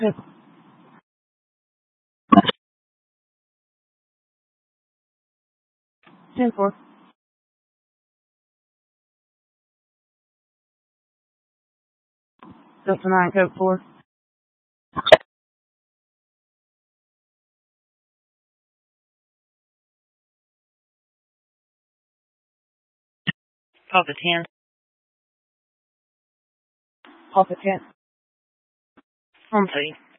10, 4. Delta 9, code 4. Papa 10. Papa 10. On 3.